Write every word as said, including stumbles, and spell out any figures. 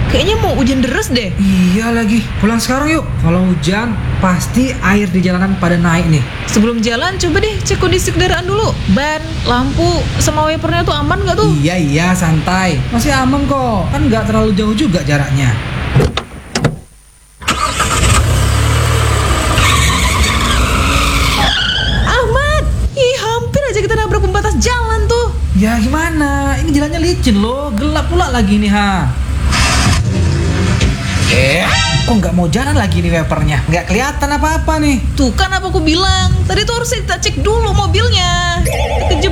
Kayaknya mau hujan deras deh. Iya lagi, pulang sekarang yuk. Kalau hujan, pasti air di jalanan pada naik nih. Sebelum jalan, coba deh cek kondisi kendaraan dulu. Ban, lampu, sama wipernya tuh aman nggak tuh? Iya iya santai, masih aman kok. Kan nggak terlalu jauh juga jaraknya. Ahmad, ih hampir aja kita nabrak pembatas jalan tuh. Ya gimana? Ini jalannya licin loh, gelap pula lagi nih ha. Eh, kok nggak mau jalan lagi nih wipernya? Nggak kelihatan apa-apa nih. Tuh kan apa aku bilang, tadi tuh harus kita cek dulu mobilnya. Kejebak